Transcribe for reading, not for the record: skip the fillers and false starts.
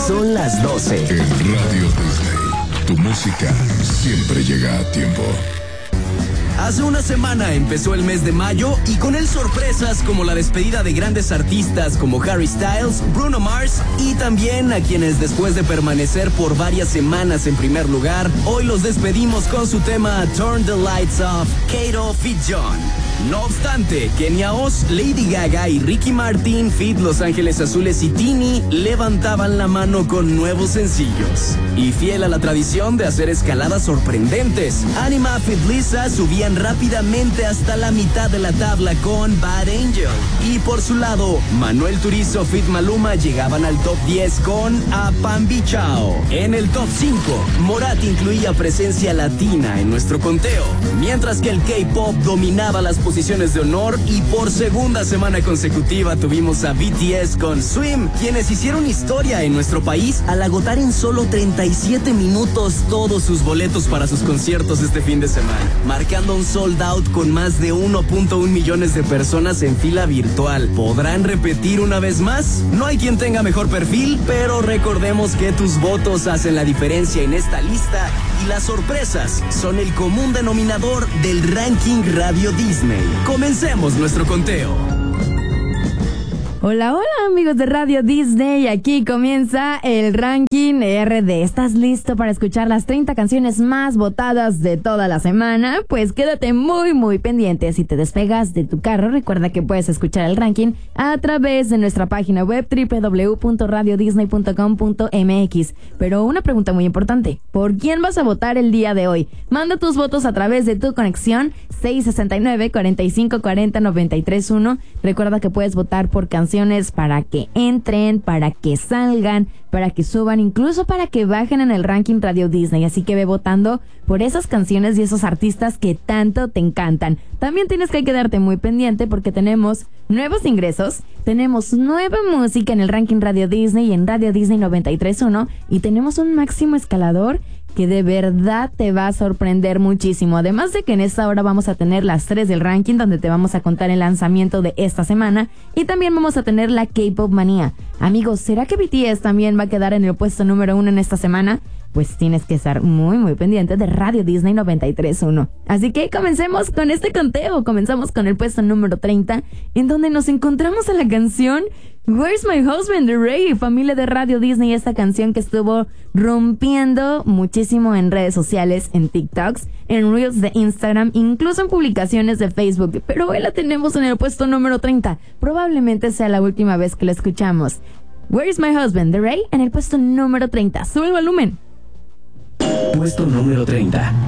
Son las 12. En Radio Disney, tu música siempre llega a tiempo. Hace una semana empezó el mes de mayo y con él sorpresas como la despedida de grandes artistas como Harry Styles, Bruno Mars y también a quienes después de permanecer por varias semanas en primer lugar, hoy los despedimos con su tema Turn the Lights Off, Kato feat. John. No obstante, Kenia Oz, Lady Gaga y Ricky Martin feat. Los Ángeles Azules y Tini levantaban la mano con nuevos sencillos. Y fiel a la tradición de hacer escaladas sorprendentes, Anima feat. Lisa subían rápidamente hasta la mitad de la tabla con Bad Angel. Y por su lado, Manuel Turizo feat. Maluma llegaban al top 10 con Apambi Chao. En el top 5, Morat incluía presencia latina en nuestro conteo, mientras que el K-pop dominaba las posiciones de honor y por segunda semana consecutiva tuvimos a BTS con Swim, quienes hicieron historia en nuestro país al agotar en solo 37 minutos todos sus boletos para sus conciertos este fin de semana, marcando un sold out con más de 1.1 millones de personas en fila virtual. ¿Podrán repetir una vez más? No hay quien tenga mejor perfil, pero recordemos que tus votos hacen la diferencia en esta lista y las sorpresas son el común denominador del ranking Radio Disney. Comencemos nuestro conteo. Hola, hola amigos de Radio Disney, aquí comienza el ranking RD. ¿Estás listo para escuchar las 30 canciones más votadas de toda la semana? Pues quédate muy pendiente. Si te despegas de tu carro, recuerda que puedes escuchar el ranking a través de nuestra página web www.radiodisney.com.mx. Pero una pregunta muy importante, ¿por quién vas a votar el día de hoy? Manda tus votos a través de tu conexión 669-4540-931. Recuerda que puedes votar por canciones para que entren, para que salgan, para que suban, incluso para que bajen en el ranking Radio Disney. Así que ve votando por esas canciones y esos artistas que tanto te encantan. También tienes que quedarte muy pendiente porque tenemos nuevos ingresos, tenemos nueva música en el ranking Radio Disney y en Radio Disney 93.1 y tenemos un máximo escalador que de verdad te va a sorprender muchísimo. Además de que en esta hora vamos a tener las 3 del ranking, donde te vamos a contar el lanzamiento de esta semana, y también vamos a tener la K-Pop Manía. Amigos, ¿será que BTS también va a quedar en el puesto número 1 en esta semana? Pues tienes que estar muy pendiente de Radio Disney 93.1. Así que comencemos con este conteo. Comenzamos con el puesto número 30, en donde nos encontramos a la canción Where's My Husband de Rey, familia de Radio Disney. Esta canción que estuvo rompiendo muchísimo en redes sociales, en TikToks, en Reels de Instagram, incluso en publicaciones de Facebook. Pero hoy la tenemos en el puesto número 30. Probablemente sea la última vez que la escuchamos. Where's My Husband de Rey en el puesto número 30. Sube el volumen. Puesto número 30.